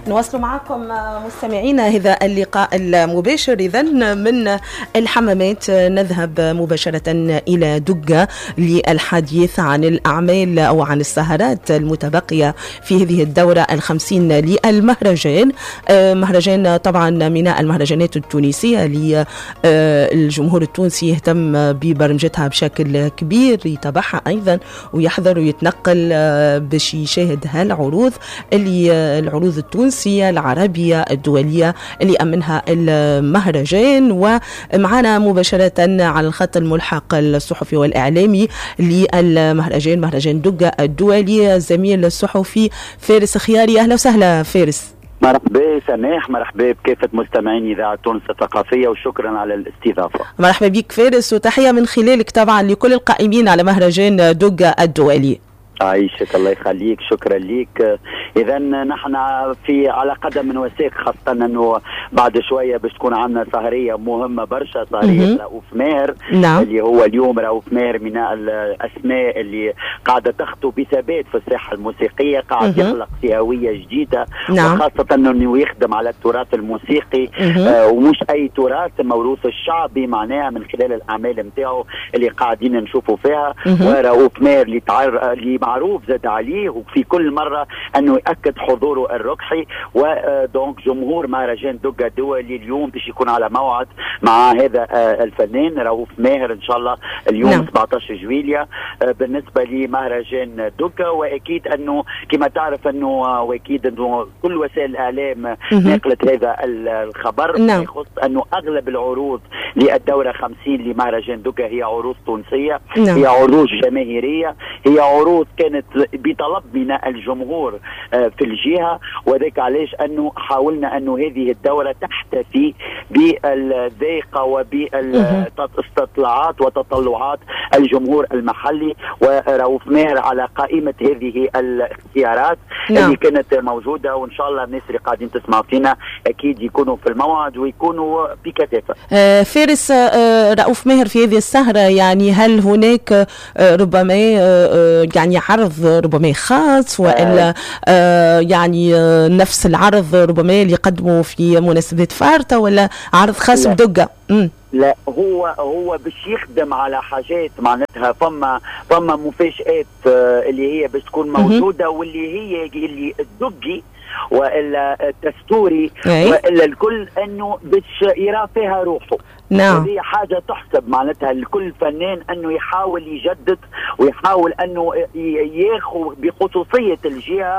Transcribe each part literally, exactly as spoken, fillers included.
نواصل معكم مستمعينا هذا اللقاء المباشر إذن من الحمامات. نذهب مباشرة إلى دقة للحديث عن الأعمال أو عن السهرات المتبقية في هذه الدورة الخمسين للمهرجان. مهرجان طبعا من المهرجانات التونسية للجمهور التونسي يهتم ببرمجتها بشكل كبير، يتابعها أيضا ويحضر ويتنقل باش يشاهد هالعروض اللي العروض التونسية العربية الدولية اللي أمنها المهرجان. ومعنا مباشرة على الخط الملحق الصحفي والإعلامي للمهرجان مهرجان دقة الدولي الزميل الصحفي فارس خياري. أهلا وسهلا فارس. مرحبا سماح، مرحبا بكافة مستمعين إذاعة تونس الثقافية وشكرا على الاستضافة. مرحبا بك فارس، وتحية من خلالك طبعا لكل القائمين على مهرجان دقة الدولي. عايشك الله يخليك، شكرا ليك. اذا نحن في على قدم من وساق، خاصه انه بعد شويه باش تكون عندنا سهريه مهمه برشا، سهريه رؤوف ماهر. نعم. اللي هو اليوم رؤوف ماهر من الاسماء اللي قاعده تخطو بثبات في الساحه الموسيقيه، قاعد يخلق في هويه جديده. نعم. وخاصه انه يخدم على التراث الموسيقي، آه ومش اي تراث، موروث الشعبي معناها من خلال الاعمال نتاعو اللي قاعدين نشوفوا فيها. ورؤوف ماهر اللي تعر... اللي معروف زاد عليه وفي كل مرة أنه يأكد حضوره الركحي. ودونك جمهور مهرجان دقة الدولي اليوم باش يكون على موعد مع هذا الفنان رؤوف ماهر إن شاء الله اليوم. نعم. سبعة عشر جويلية بالنسبة لمهرجان دقة. وأكيد أنه كما تعرف أنه وأكيد أنه كل وسائل الإعلام نقلت هذا الخبر. نعم. يخص أنه أغلب العروض للدورة خمسين لمهرجان دقة هي عروض تونسية. نعم. هي عروض جماهيرية، هي عروض كانت بطلب من الجمهور في الجهة. وذلك علاش أنه حاولنا أنه هذه الدورة تحتفي بالذائقة وبالاستطلاعات وتطلعات الجمهور المحلي. ورؤوف ماهر على قائمة هذه الاختيارات. نعم. اللي كانت موجودة، وإن شاء الله الناس اللي قاعدين تسمعوا فينا أكيد يكونوا في الموعد ويكونوا بكثافة. آه فارس، آه رؤوف ماهر في هذه السهرة يعني هل هناك آه ربما آه يعني عرض ربما خاص وإلا آه يعني آه نفس العرض ربما اللي يقدموا في مناسبة فارطة، ولا عرض خاص بدقة؟ م. لا، هو هو باش يخدم على حاجات معناتها فما فما مفاجآت آه اللي هي باش تكون موجودة، واللي هي اللي الدقي والا الدستوري والا الكل انه باش يرى فيها روحه. نعم. هذه حاجة تحسب معناتها لكل فنان انه يحاول يجدد ويحاول انه ياخذ بخصوصية الجهة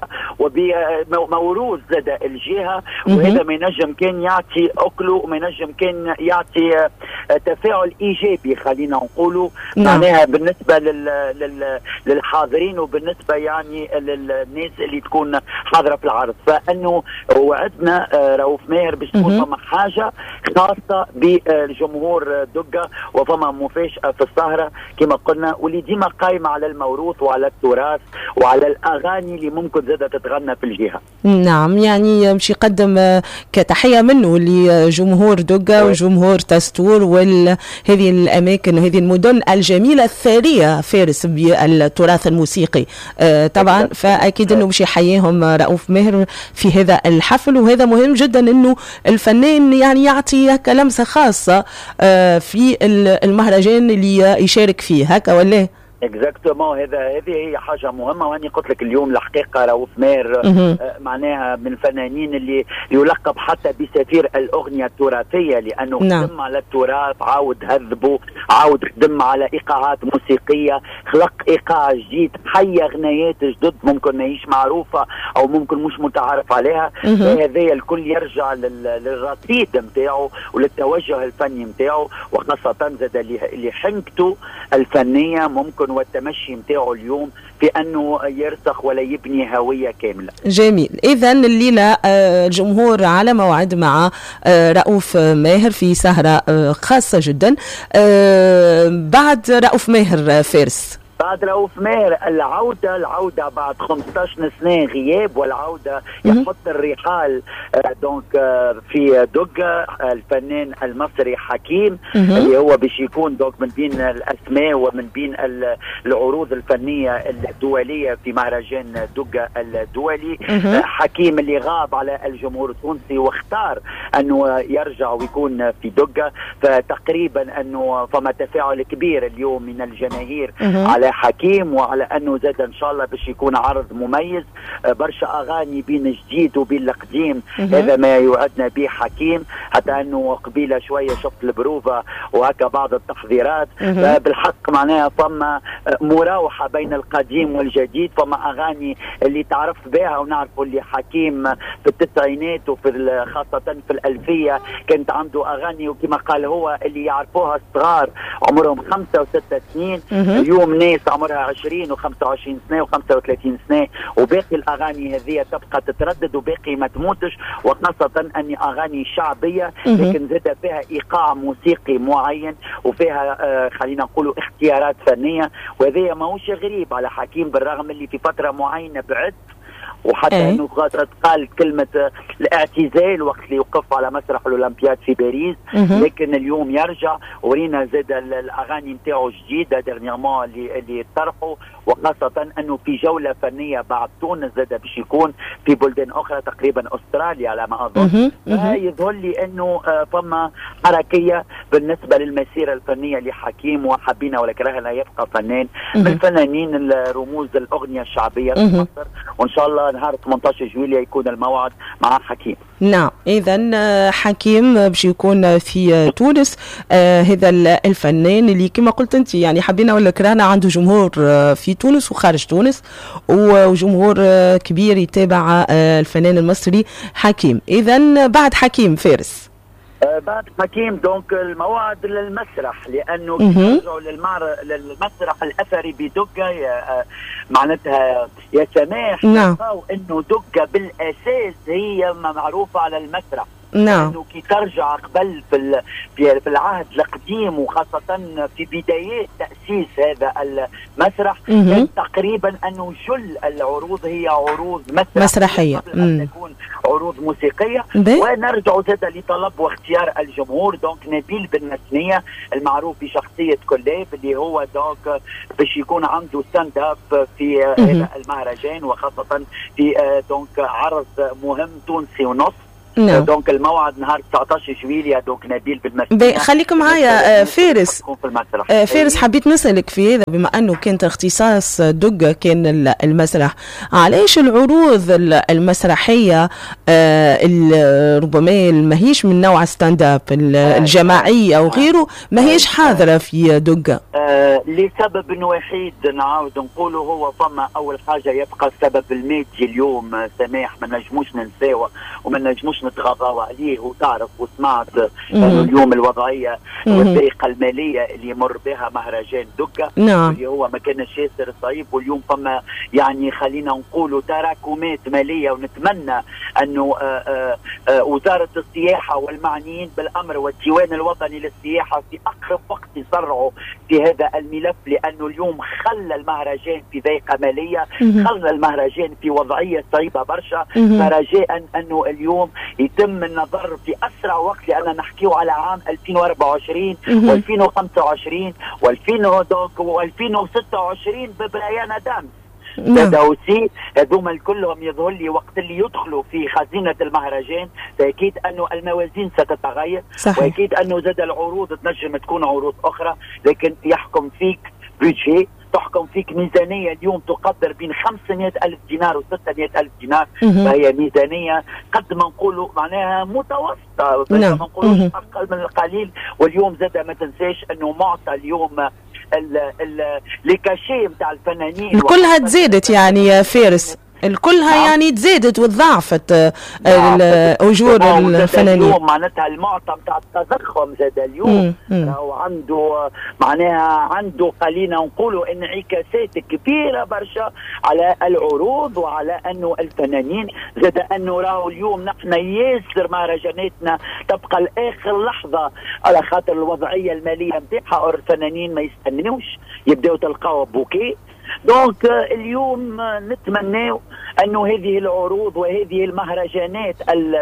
وبموروث زاد الجهة. وهذا ما ينجم كان يعطي اكله وما ينجم كان يعطي تفاعل ايجابي خلينا نقولوا. نعم. معناها بالنسبة لل... لل... للحاضرين وبالنسبة يعني للناس اللي تكون حاضرة في العرض. فانه وعدنا رؤوف ماهر باش تكون فما حاجة خاصة بالجمهور دقة وفما مفاجأة في السهرة كما قلنا، واللي ديما قايمة على الموروث وعلى التراث وعلى الأغاني اللي ممكن زادة تتغنى في الجهة. نعم، يعني مش يقدم كتحية منه لجمهور دقة وجمهور تستور وهذه الأماكن وهذه المدن الجميلة الثرية فارس بالتراث الموسيقي. آه طبعا فأكيد أنه مش يحييهم رؤوف ماهر في هذا الحفل. وهذا مهم جدا أنه الفنان يعني يعطي لمسة خاصة آه في المهرجان اللي يشارك فيه، هكا ولا؟ اكزاكتومون، هذا هذه هي حاجه مهمه. واني قلت لك اليوم الحقيقه رؤوف ماهر آه معناها من الفنانين اللي يلقب حتى بسفير الاغنيه التراثيه، لانه نعم. خدم على التراث، عاود هذبه، عاود خدم على ايقاعات موسيقيه، خلق ايقاع جديد، حي غنايات جدد ممكن ماهيش معروفه او ممكن مش متعارف عليها. هذا الكل يرجع للرصيد نتاعو وللتوجه الفني نتاعو، وخاصه زاد لحنكته الفنيه ممكن والتمشي متاعه اليوم في أنه يرسخ ولا يبني هوية كاملة. جميل. إذن الليلة الجمهور على موعد مع رؤوف ماهر في سهرة خاصة جدا. بعد رؤوف ماهر فارس بعد رؤوف ماهر العودة العودة بعد خمسة عشر سنة غياب، والعودة يحط الرحال دونك في دقة الفنان المصري حكيم اللي هو باش يكون دونك من بين الأسماء ومن بين العروض الفنية الدولية في مهرجان دقة الدولي. حكيم اللي غاب على الجمهور التونسي واختار أنه يرجع ويكون في دقة، فتقريبا أنه فما تفاعل كبير اليوم من الجماهير على حكيم، وعلى انه زاد ان شاء الله باش يكون عرض مميز، برشا اغاني بين جديد وبين القديم. هذا ما يوعدنا به حكيم، حتى انه قبيله شويه شفت البروفه وهكا بعض التحضيرات. بالحق معناها فما مراوحه بين القديم والجديد، فما اغاني اللي تعرف بها ونعرفوا اللي حكيم في التسعينات وفي خاصه في الالفيه كانت عنده اغاني، وكما قال هو اللي يعرفوها الصغار عمرهم خمسة وستة سنين، اليوم ناس عمرها عشرين وخمسة وعشرين سنة وخمسة وثلاثين سنة، وباقي الأغاني هذه تبقى تتردد وباقي ما تموتش، وخاصة أن أغاني شعبية لكن زاد فيها إيقاع موسيقي معين وفيها آه خلينا نقولوا اختيارات فنية، وهذا ماهوش غريب على حكيم بالرغم اللي في فترة معينة بعد، وحتى أه. انه قال كلمه الاعتزال وقت اللي يوقف على مسرح الاولمبياد في باريس، أه. لكن اليوم يرجع ورينا زاد الاغاني نتاعو جديده ديرنيامون اللي اللي طرحوا، وخاصه انه في جوله فنيه بعد تونس زاد باش يكون في بلدان اخرى تقريبا استراليا على ما اظن. أه. يظهر لي انه فما حركيه بالنسبه للمسيره الفنيه لحكيم، وحبينا ولا كرهنا يبقى فنان من الفنانين الرموز الاغنيه الشعبيه في مصر، وان شاء الله نهار ثمانية عشر جويلية يكون الموعد مع حكيم. نعم، إذا حكيم باش يكون في تونس. آه هذا الفنان اللي كما قلت أنت يعني حبينا ولا كرهنا عنده جمهور في تونس وخارج تونس، وجمهور كبير يتابع آه الفنان المصري حكيم. إذا بعد حكيم فارس، بعد حكيم دونك الموعد للمسرح، لانه يرجعوا للمسرح الاثري بدقه معناتها يا سماح. نعم. انه دقه بالاساس هي معروفه على المسرح. نعم. انه كي ترجع قبل في في العهد القديم وخاصه في بدايات تاسيس هذا المسرح كان تقريبا انه جل العروض هي عروض مسرح مسرحيه قبل ان تكون عروض موسيقيه. ونرجع زاد لطلب واختيار الجمهور. دونك نبيل بن مسنيه المعروف بشخصيه كلاب اللي هو دونك باش يكون عنده ستاند اب في هذا المهرجان، وخاصه في دونك عرض مهم تونسي ونص. نعم. دونك الموعد نهار تسعة عشر جويلية. دونك نبيل بالمسرح. خليك معايا فارس. فارس حبيت نسألك في هذا، بما أنه كانت اختصاص دقة كان المسرح، علاش العروض المسرحية ربما ماهيش من نوع ستاند اب الجماعية أو غيره ماهيش حاضرة في دقة؟ لسبب وحيد نعاود نقوله، هو فما أول حاجة يبقى السبب المادي اليوم سماح، ما نجموش ننساوه وما نجموش نتغاضوا عليه. وتعرف وسمعت انه اليوم الوضعيه والضيقه الماليه اللي يمر بها مهرجان دقه، نعم. اللي هو ما كانش ياسر صعيب، واليوم فما يعني خلينا نقولوا تراكمات ماليه، ونتمنى انه آآ آآ وزاره السياحه والمعنيين بالامر والديوان الوطني للسياحه في اقرب وقت يسرعوا في هذا الملف، لانه اليوم خلى المهرجان في ضيقه ماليه، خلى المهرجان في وضعيه صعيبه برشا. فرجاء انه اليوم يتم النظر في اسرع وقت، لان نحكيو على عام ألفين وأربعة وعشرين وألفين وخمسة وعشرين وألفين وستة وعشرين ببريان دام. تداوسي هذوما كلهم يظهر لي وقت اللي يدخلوا في خزينة المهرجان فأكيد أنه الموازين ستتغير. صحيح. وأكيد أنه زاد العروض تنجم تكون عروض أخرى، لكن يحكم فيك بيجي، تحكم فيك ميزانية اليوم تقدر بين خمسمائة ألف دينار وستمائة ألف دينار. فهي ميزانية قد ما نقولوا معناها متوسطة، قد ما نقولوا أقل من القليل. واليوم زاد ما تنساش أنه معطى اليوم الكاشيه نتاع الفنانين كلها تزادت يعني يا فارس. الكلها يعني تزادت وتضاعفت اجور الفنانين. اليوم معناتها المعطى بتاع التضخم زاد اليوم راهو عنده معناها عنده خلينا نقولوا انعكاسات كبيره برشا على العروض وعلى انه الفنانين زاد انه راهو اليوم نحن ياسر مهرجاناتنا تبقى لاخر لحظه على خاطر الوضعيه الماليه نتاعها، الفنانين ما يستنوش يبداو تلقاو بوكي. دونك اليوم نتمنى انه هذه العروض وهذه المهرجانات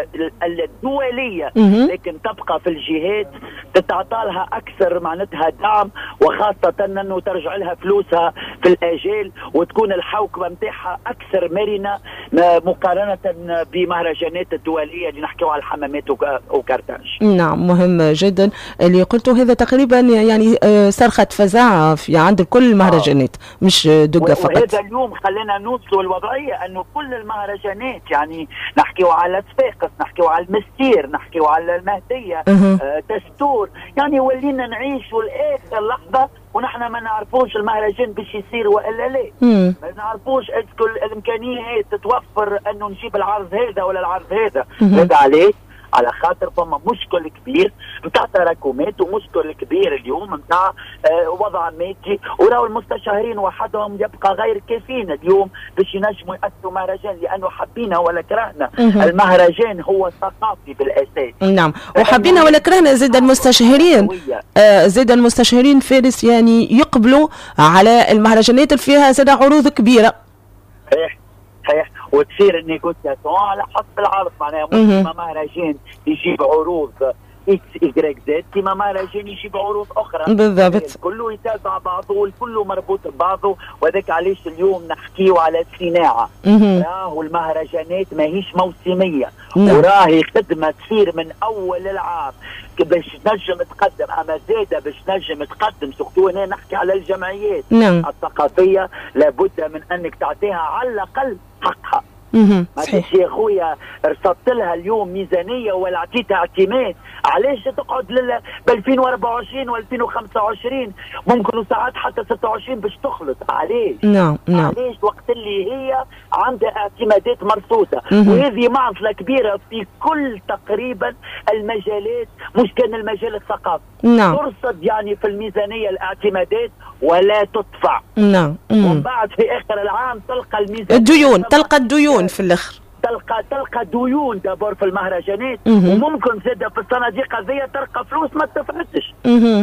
الدوليه لكن تبقى في الجهات تتعطى لها اكثر معناتها دعم، وخاصه انه ترجع لها فلوسها في الاجال وتكون الحوكمه نتاعها اكثر مرنه مقارنه بمهرجانات الدوليه اللي نحكيو على الحمامات وكرتاج. نعم مهم جدا اللي قلته هذا، تقريبا يعني صرخه فزاعه في عند كل المهرجانات آه. مش دقة فقط. وهذا اليوم خلينا نوصلوا الوضعية أنه كل المهرجانات يعني نحكيو على صفاقس، نحكيو على المستير، نحكيو على المهدية، آه، تستور، يعني ولينا نعيشوا لآخر لحظة ونحن ما نعرفوش المهرجان باش يصير ولا لا. مم. ما نعرفوش اسكو الامكانيه تتوفر انه نجيب العرض هذا ولا العرض هذا. هذا عليه على خاطر فما مشكل كبير نتاع تراكمات ومشكل كبير اليوم نتاع آه وضع مادي، وراو المستشارين وحدهم يبقى غير كافيين اليوم باش ينجموا يأسسوا مهرجان، لانه حبينا ولا كرهنا المهرجان هو ثقافي بالاساس. نعم، وحبينا ولا كرهنا زاد المستشارين آه زاد المستشارين فارس يعني يقبلوا على المهرجانات اللي فيها زاد عروض كبيره. صحيح صحيح، وتصير النيغوسياسيون على حسب العرض، معناها مش مهرجان يجيب عروض اكس ايكغيك زد كيما مهرجان يجيب عروض اخرى. بالضبط، كله يتابع بعضه والكل مربوط ببعضه، وذاك علاش اليوم نحكيو على صناعه. راهو المهرجانات ماهيش موسميه، وراهي خدمه تصير من اول العام باش تنجم تقدم، اما زاده باش تنجم تقدم سورتو هنا نحكي على الجمعيات نعم. الثقافيه لابد من انك تعطيها على الاقل حقها. ما تجي يا خويا رصدت لها اليوم ميزانيه ولا عطيتها اعتماد، علاش تقعد ب ألفين وأربعة وعشرين و ألفين وخمسة وعشرين ممكن ساعات حتى ستة وعشرين باش تخلص؟ علاش؟ نعم نعم، علاش وقت اللي هي عندها اعتمادات مرصوصه؟ وهذه معضله كبيره في كل تقريبا المجالات، مش كان المجال الثقافي. نعم، ترصد يعني في الميزانيه الاعتمادات ولا تدفع. نعم، ومن بعد في اخر العام تلقى الميزانيه الديون، تلقى الديون في الاخر، تلقى تلقى ديون دابور في المهرجانات، وممكن زاد في الصناديق هذيا تلقى فلوس ما تدفعتش.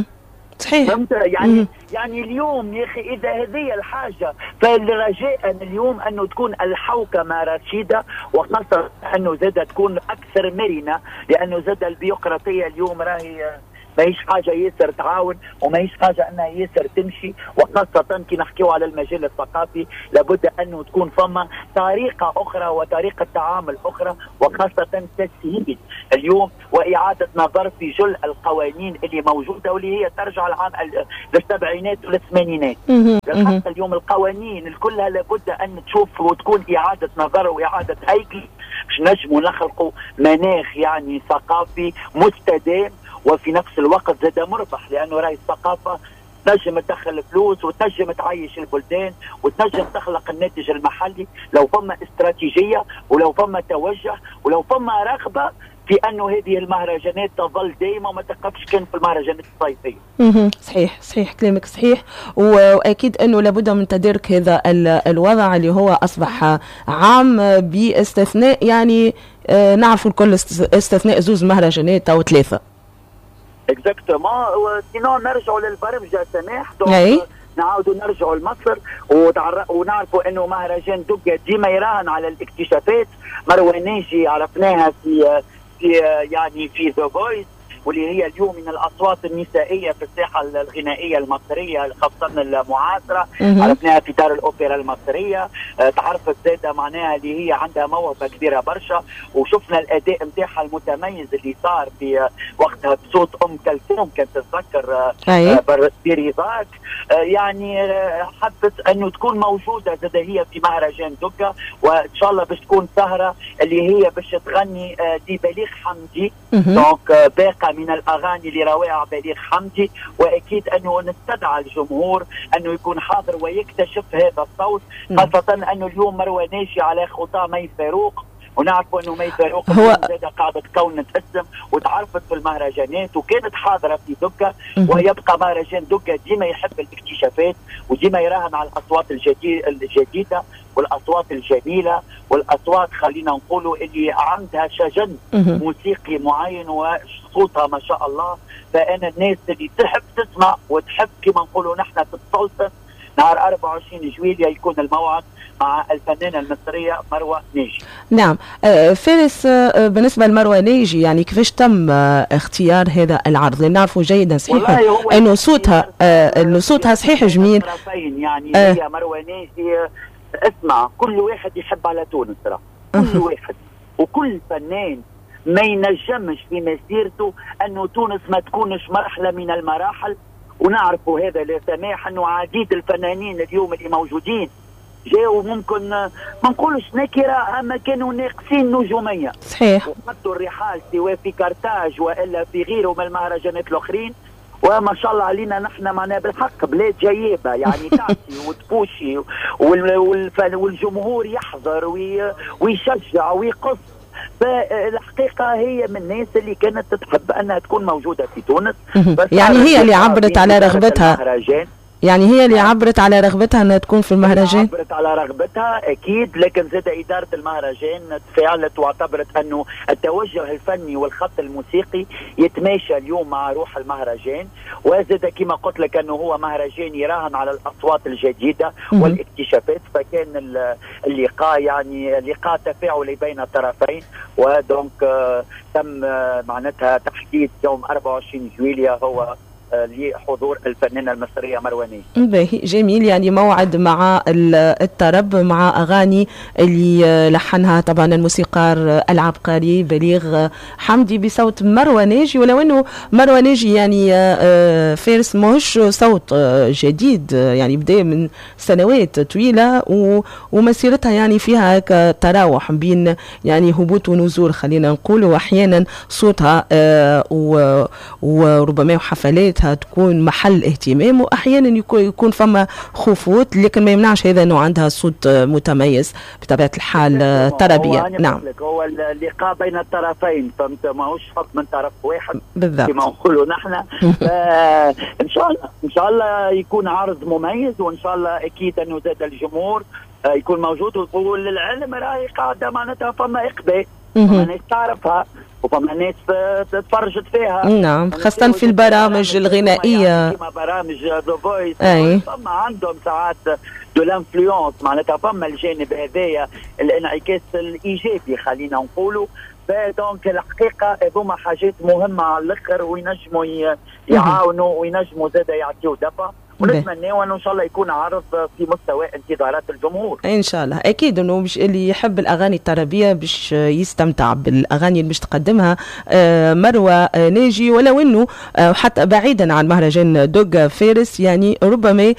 صحيح، فهمت يعني؟ مم. يعني اليوم يا اخي اذا هذه الحاجه، فالرجاء اليوم انه تكون الحوكمه رشيده، وخاصه انه زاد تكون اكثر مرنه، لانه زاد البيروقراطيه اليوم راهي ماهيش حاجه ياسر تعاون وماهيش حاجه انها ياسر تمشي، وخاصه كي نحكيو على المجال الثقافي لابد انه تكون فما طريقه اخرى وطريقه تعامل اخرى، وخاصه تسهيل اليوم واعاده نظر في جل القوانين اللي موجوده واللي هي ترجع العام للسبعينات والثمانينات. حتى اليوم القوانين كلها لابد ان تشوف وتكون اعاده نظر واعاده هيكل باش نجموا نخلقوا مناخ يعني ثقافي مستدام وفي نفس الوقت زاد مربح، لانه راهي الثقافه تنجم تدخل فلوس وتنجم تعيش البلدان وتنجم تخلق الناتج المحلي لو فما استراتيجيه ولو فما توجه ولو فما رغبه في انه هذه المهرجانات تظل دائما وما تقفش كان في المهرجانات الصيفيه. اها صحيح صحيح كلامك صحيح، واكيد انه لابد من تدارك هذا الوضع اللي هو اصبح عام باستثناء يعني آه نعرفوا الكل استثناء زوز مهرجانات او ثلاثه. اكزاكتومون، سينو نرجعوا للبرمجه سماح، اي نعاودوا نرجعوا لمصر ونعرفوا انه مهرجان دقة ديما يراهن على الاكتشافات. مروان ناجي عرفناها في في يعني في ذا فويس، واللي هي اليوم من الاصوات النسائيه في الساحه الغنائيه المصريه خاصه المعاصره. عرفناها في دار الاوبرا المصريه، أه تعرفت زاده معناها اللي هي عندها موهبه كبيره برشا، وشفنا الاداء نتاعها المتميز اللي صار في وقتها بصوت ام كلثوم كانت تتذكر أه برضاك. أه يعني أه حبت انه تكون موجوده زاده هي في مهرجان دقة، وان شاء الله باش تكون سهره اللي هي باش تغني أه دي بليغ حمدي. دونك باقه فيها من الاغاني لروائع بليغ حمدي، واكيد انه نستدعى الجمهور انه يكون حاضر ويكتشف هذا الصوت، خاصه انه اليوم مروى ناجي على خطى مي فاروق، ونعرفوا انه مي فاروق هو قاعده تكونت اسم وتعرفت في المهرجانات وكانت حاضره في دقه، ويبقى مهرجان دقه ديما يحب الاكتشافات وديما يراهن على الاصوات الجديده والاصوات الجميله والاصوات خلينا نقولوا اللي عندها شجن موسيقي معين وصوتها ما شاء الله. فانا الناس اللي تحب تسمع وتحب كما نقولوا نحن في السلطه نهار أربعة وعشرين جويلية يكون الموعد مع الفنانة المصرية مروى ناجي. نعم. فارس، بالنسبة لمروى ناجي يعني كيفاش تم اختيار هذا العرض؟ لأن نعرفوا جيدا صحيح أنه صوتها أنه صوتها صحيح جميل. يعني آه. هي مروى ناجي اسمع كل واحد يحب على تونس راه كل واحد وكل فنان ما ينجمش في مسيرته أنه تونس ما تكونش مرحلة من المراحل، ونعرفوا هذا لا سماح انه عديد الفنانين اليوم اللي موجودين جاوا ممكن ما نقولش نكره اما كانوا ناقصين نجوميه صحيح، وحطوا الرحال سواء في كارتاج والا في غيره من المهرجانات الاخرين، وما شاء الله علينا نحن معنا بالحق بلاد جيبه يعني تعطي وتبوشي والجمهور يحضر ويشجع ويقص. فالحقيقة هي من الناس اللي كانت تحب أنها تكون موجودة في تونس، يعني هي اللي عبرت على رغبتها يعني هي اللي عبرت على رغبتها أنها تكون في المهرجان. عبرت على رغبتها أكيد، لكن زاد إدارة المهرجان تفاعلت واعتبرت أنه التوجه الفني والخط الموسيقي يتماشى اليوم مع روح المهرجان، وزاد كما قلت لك أنه هو مهرجان يراهن على الأصوات الجديدة والاكتشافات، فكان اللقاء يعني لقاء تفاعلي بين الطرفين، ودونك آه تم آه معناتها تحديد يوم أربعة وعشرين جويلية هو لحضور الفنانة المصرية مروى ناجي. باهي جميل، يعني موعد مع الطرب مع أغاني اللي لحنها طبعا الموسيقار العبقري بليغ حمدي بصوت مروى ناجي، ولو أنه مروى ناجي يعني فارس مش صوت جديد، يعني بدأ من سنوات طويلة ومسيرتها يعني فيها تراوح بين يعني هبوط ونزول خلينا نقول، وأحيانا صوتها وربما حفلات تكون محل اهتمام، واحيانا يكون يكون فما خفوت، لكن ما يمنعش هذا انه عندها صوت متميز بطبيعه الحال طربيه. نعم، هو اللقاء بين الطرفين، فهمت؟ ماهوش فقط من طرف واحد بالضبط كما نقولوا نحن. ان شاء الله ان شاء الله يكون عرض مميز، وان شاء الله اكيد انه زاد الجمهور يكون موجود، وللعلم راهي قاعده معناتها فما اقبال، فما ناس تعرفها وفما ناس تتفرجت فيها. نعم، خاصة في البرامج الغنائية كما برامج ذا فويس، أي فما عندهم ساعات دو لانفلونس، معناتها فما الجانب هذايا الانعكاس الايجابي خلينا نقولوا. فدونك الحقيقة هذوما حاجات مهمة على الاخر، وينجموا يعاونوا وينجموا زاد يعطيوا دفع، ونتمنى وانه ان شاء الله يكون عرض في مستوى انتظارات الجمهور ان شاء الله. اكيد انه اللي يحب الاغاني الطربيه باش يستمتع بالاغاني اللي باش تقدمها مروى ناجي، ولو انه حتى بعيدا عن مهرجان دوغ فارس يعني ربما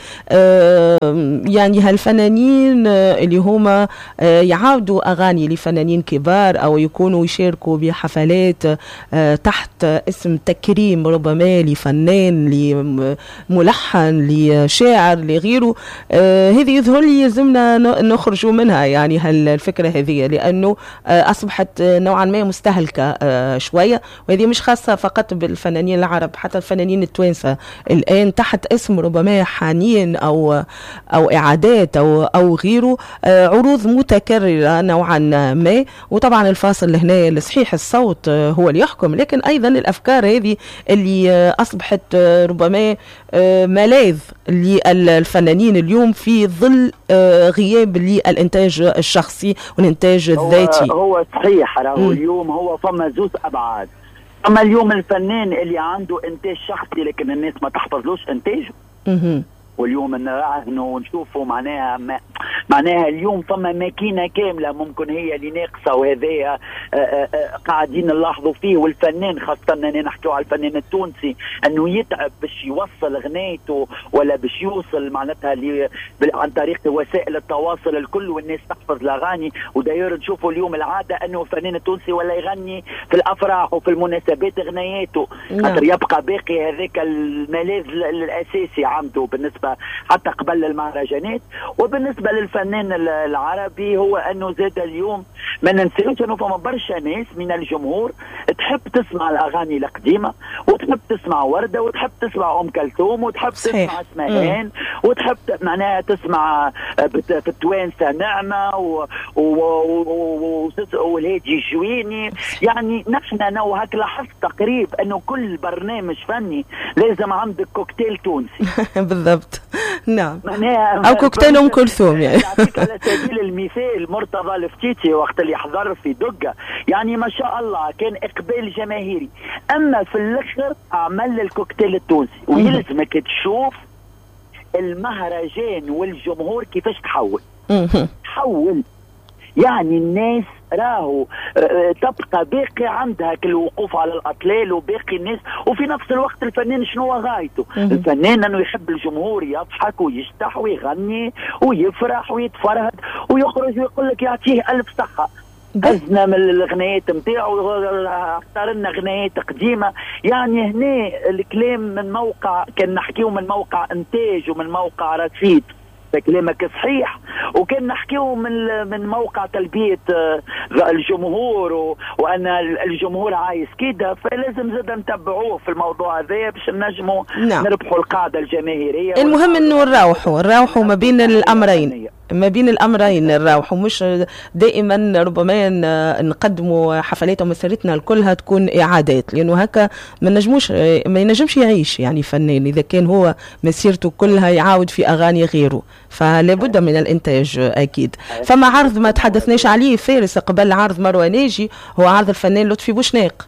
يعني هالفنانين اللي هما يعاودوا اغاني لفنانين كبار او يكونوا يشاركوا بحفلات تحت اسم تكريم ربما لفنان لملحن لشاعر لغيره، آه هذه يظهر لي يلزمنا نخرجوا منها يعني هالفكرة هذه، لأنه آه أصبحت نوعا ما مستهلكة آه شوية، وهذه مش خاصة فقط بالفنانين العرب، حتى الفنانين التوانسة الآن تحت اسم ربما حنين أو أو إعادات أو أو غيره، آه عروض متكررة نوعا ما. وطبعا الفاصل هنا صحيح الصوت آه هو اللي يحكم، لكن أيضا الأفكار هذه اللي آه أصبحت آه ربما آه ملاذ للفنانين اليوم في ظل غياب للإنتاج الشخصي والإنتاج الذاتي. هو, هو صحيح راهو اليوم هو فما زوز أبعاد. أما اليوم الفنان اللي عنده إنتاج شخصي لكن الناس ما تحفظلوش إنتاجه، واليوم نراهنوا ونشوفوا معناها ما معناها اليوم فما ماكينه كامله ممكن هي اللي ناقصه، وهذا قاعدين نلاحظوا فيه. والفنان خاصه اننا نحكيو على الفنان التونسي انه يتعب باش يوصل غنيته ولا باش يوصل معناتها عن طريق وسائل التواصل الكل والناس تحفظ الاغاني. وداير نشوفوا اليوم العاده انه الفنان التونسي ولا يغني في الافراح وفي المناسبات غنياته، خاطر يبقى باقي هذاك الملاذ الاساسي عنده بالنسبه حتى قبل المهرجانات. وبالنسبه للفنان العربي هو انه زاد اليوم ما ننساوش انه فما برشا ناس من الجمهور تحب تسمع الاغاني القديمه وتحب تسمع ورده وتحب تسمع ام كلثوم وتحب صحيح. تسمع اسمهان وتحب معناها تسمع في التوانسه نعمه والهادي الجويني. يعني نحن نو هك لاحظت تقريب انه كل برنامج فني لازم عندك كوكتيل تونسي. بالضبط نعم، معناها او كوكتيل ام كلثوم. يعني على سبيل المثال مرتضى الفتيتي وقت اللي حضر في دقه يعني ما شاء الله كان اقبال جماهيري، اما في الاخر عمل الكوكتيل التونسي. ويلزمك تشوف المهرجان والجمهور كيفاش تحول تحول يعني الناس راهو تبقى باقي عندها الوقوف على الاطلال وباقي الناس. وفي نفس الوقت الفنان شنو غايته؟ الفنان انه يحب الجمهور يضحك ويشتح ويغني ويفرح ويتفرهد ويخرج ويقول لك يعطيه الف صحه. هزنا من الغنايات نتاعو، اختار لنا غنايات قديمه. يعني هنا الكلام من موقع كان نحكيو من موقع انتاج ومن موقع رصيد، كلامك صحيح، وكان نحكيو من من موقع تلبيه الجمهور وان الجمهور عايز كده. فلازم زاد نتبعوه في الموضوع هذا باش نجموا نعم. نربحوا القاعده الجماهيريه. المهم انه نروحوا نروحوا ما بين الامرين ما بين الامرين نروحوا، مش دائما ربما نقدموا حفلات ومسيرتنا كلها تكون اعادات، لانه هكا ما نجموش ما ينجمش يعيش يعني فنان اذا كان هو مسيرته كلها يعاود في اغاني غيره. فلا بد من الانتاج اكيد. فما عرض ما تحدثناش عليه فارس قبل عرض مروان ناجي، هو عرض الفنان لطفي بوشناق.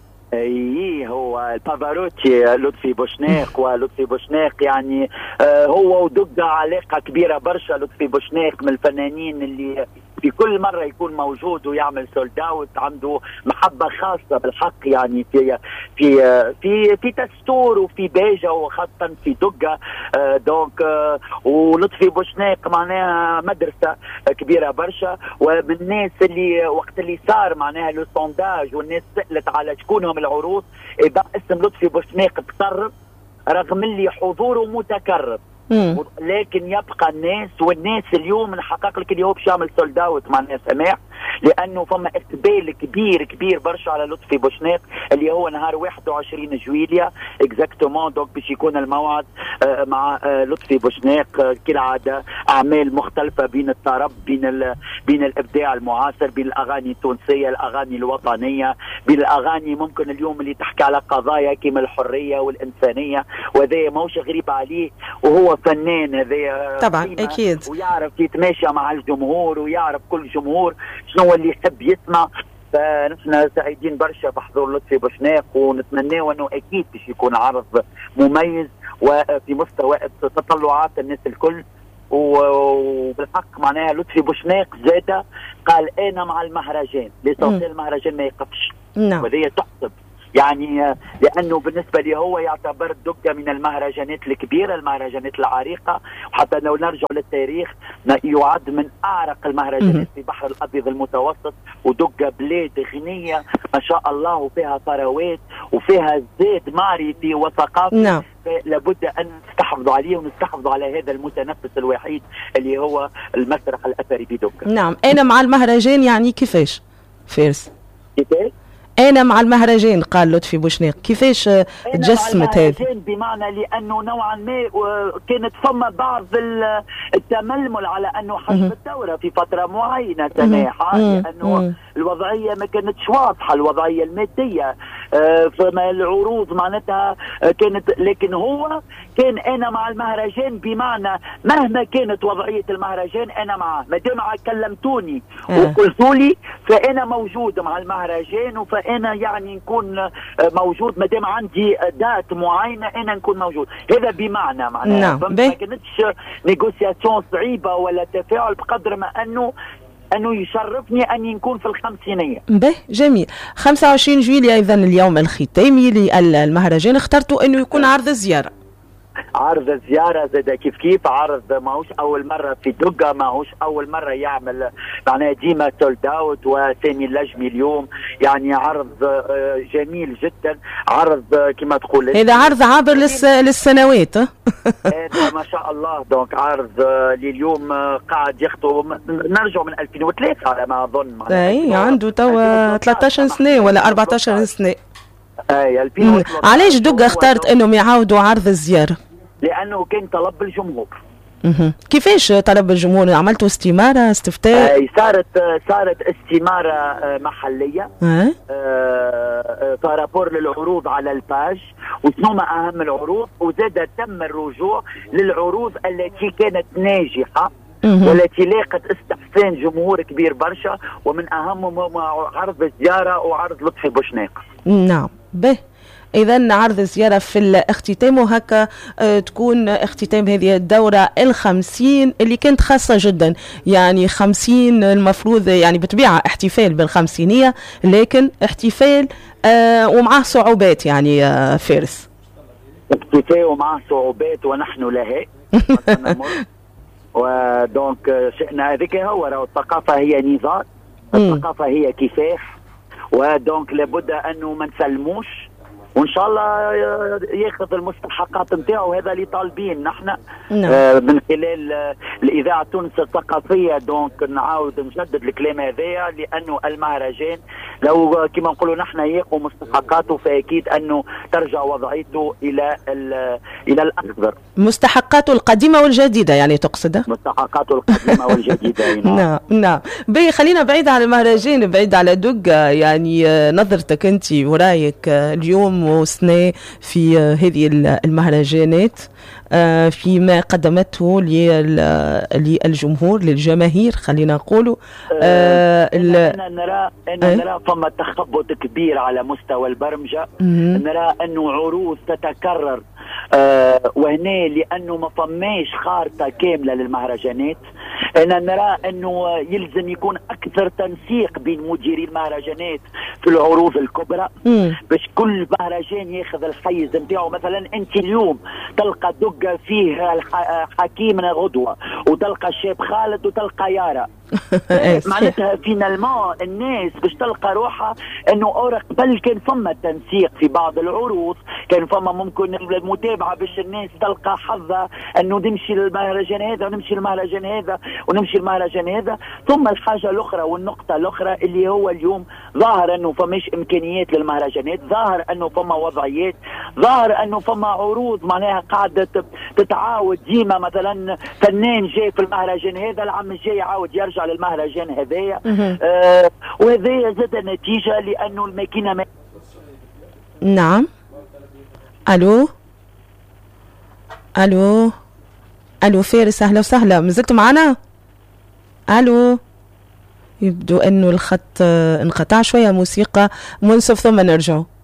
اي هو البافاروتشي لطفي بوشناق. ولطفي بوشناق يعني آه هو ودقة علاقه كبيره برشا. لطفي بوشناق من الفنانين اللي في كل مره يكون موجود ويعمل سولد اوت، عنده محبه خاصه بالحق يعني في في في في تستور وفي باجه وخاصه في دقه. آه دونك آه ولطفي بوشناق معناها مدرسه كبيره برشا. ومن الناس اللي وقت اللي صار معناها لو سونداج والناس سالت على شكونهم العروض، يبقى اسم لطفي بوشناق تقرب رغم اللي حضوره متكرر. مم. لكن يبقى الناس والناس اليوم نحقق لك اليوم باش يعمل سولد اوت مع الناس سماح، لانه فما اقبال كبير كبير برشا على لطفي بوشناق اللي هو نهار واحد وعشرين جويليا اكزاكتومون. دونك باش يكون الموعد آه مع آه لطفي بوشناق آه كالعاده اعمال مختلفه بين الطرب بين بين الابداع المعاصر، بين الاغاني التونسيه الاغاني الوطنيه، بين الاغاني ممكن اليوم اللي تحكي على قضايا كما الحريه والانسانيه. وهذا ماهوش غريب عليه، وهو فنان هذا طبعا اكيد، ويعرف يتماشى مع الجمهور ويعرف كل جمهور شنو اللي يحب يسمع. فنحن سعيدين برشا بحضور لطفي بوشناق، ونتمناه انه اكيد باش يكون عرض مميز وفي مستوى تطلعات الناس الكل. وبالحق معناها لطفي بوشناق زاد قال انا مع المهرجان، لصوت المهرجان ما يقفش. نعم. وهذه تحسب يعني، لانه بالنسبه لي هو يعتبر دقه من المهرجانات الكبيره، المهرجانات العريقه. وحتى لو نرجع للتاريخ يعد من اعرق المهرجانات في البحر الابيض المتوسط. ودقه بلاد غنيه ما شاء الله وفيها ثروات وفيها زاد معرفي وثقافي. نعم. لابد ان نستحفظوا عليه ونستحفظوا على هذا المتنفس الوحيد اللي هو المسرح الاثري بدقه. نعم. انا مع المهرجان يعني كيفاش فارس؟ كيفاش؟ أنا مع المهرجان قال لطفي بوشناق. كيفاش تجسمت هذه؟ بمعنى لأنه نوعا ما كانت فما بعض التململ على أنه حسب الثورة في فترة معينة سماحة، لأنه الوضعيه ما كانتش واضحه، الوضعيه الماديه آه فما العروض معناتها آه كانت، لكن هو كان انا مع المهرجان، بمعنى مهما كانت وضعيه المهرجان انا معه، ما دام كلمتوني وقلتوا لي فانا موجود مع المهرجان، فانا يعني نكون آه موجود، ما دام عندي دات معينه انا نكون موجود. هذا بمعنى معناها نعم. ما كانتش نيغوسياسيون صعيبه ولا تفاعل، بقدر ما انه انه يشرفني اني نكون في الخمسينيه. به جميل. خمسة وعشرين جويلية ايضا اليوم الختامي للمهرجان، اخترتوا انه يكون عرض الزياره. عرض الزيارة زاد كيف كيف عرض ماهوش أول مرة في دقة، ماهوش أول مرة يعمل معناها ديما سولد اوت، وسامي اللجمي اليوم يعني عرض جميل جدا، عرض كما تقول هذا عرض عابر للس... للسنوات. هذا ما شاء الله. دونك عرض لليوم قاعد يخطو، نرجع من ألفين وثلاثة على ما أظن. أي عنده توا ثلاثة عشر سنة ولا أربعة عشر سنة. أي ألفين وثلاثة. علاش دقة اختارت انهم يعاودوا عرض الزيارة؟ لانه كان طلب الجمهور. اها كيفاش طلب الجمهور؟ عملتوا استمارة استفتاء؟ اي صارت صارت استمارة محلية اه بارابور للعروض على الباج، وشنو اهم العروض، وزاد تم الرجوع للعروض التي كانت ناجحة والتي لاقت استحسان جمهور كبير برشا، ومن اهمهم عرض الزيارة وعرض لطفي بوشناق. نعم. به إذا عرض الزيارة في الاختتام، وهكا اه تكون اختتام هذه الدورة الخمسين اللي كانت خاصة جدا. يعني خمسين المفروض يعني بطبيعة احتفال بالخمسينية، لكن احتفال اه ومعه صعوبات يعني اه فارس. احتفال ومعه صعوبات ونحن لها. ودونك شئنا هذيك هو راهو الثقافة هي نضال، الثقافة هي كفاح، ودونك لابد أنه ما نسلموش، وان شاء الله ياخذ المستحقات نتاعو. هذا اللي طالبين نحن آه من خلال آه الاذاعه التونسيه الثقافيه. دونك نعاود نجدد الكلام هذايا، لانه المهرجان لو كما نقولوا نحن ياخذ مستحقاته، فاكيد انه ترجع وضعيته الى الى الاخضر. مستحقاته القديمه والجديده يعني تقصد؟ مستحقاته القديمه والجديده. نعم نعم. بي خلينا بعيد عن المهرجان، بعيد على دقة، يعني نظرتك انت ورايك اليوم وسنة في هذه المهرجانات، فيما قدمته للجمهور للجماهير خلينا نقولوا. أنا نرى أن نرى فما تخبط كبير على مستوى البرمجة، نرى أنه عروض تتكرر، آه وهنا لأنه ما فماش خارطة كاملة للمهرجانات. أنا نرى أنه يلزم يكون أكثر تنسيق بين مديري المهرجانات في العروض الكبرى، باش كل مهرجان ياخذ الحيز نتاعو. مثلا أنت اليوم تلقى دقة فيه حكيم غدوة، وتلقى الشاب خالد، وتلقى يارا. معناتها فينالمون الناس باش تلقى روحها انه اورق، بل كان فما تنسيق في بعض العروض، كان فما ممكن المتابعه باش الناس تلقى حظها انه نمشي للمهرجان هذا ونمشي للمهرجان هذا ونمشي للمهرجان هذا. ثم الحاجه الاخرى والنقطه الاخرى اللي هو اليوم ظاهر انه فماش امكانيات للمهرجانات، ظاهر انه فما وضعيات، ظاهر انه فما عروض معناها قاعده تتعاود ديما. مثلا فنان جاي في المهرجان هذا، العام الجاي يعاود يرجع للمهرجان هذايا، آه وهذايا زاد نتيجة لأنه الماكينة ما... نعم. ألو ألو ألو فارس، أهلا وسهلا، مازلت معنا؟ ألو، يبدو أنه الخط انقطع شوية، موسيقى منصف ثم نرجع.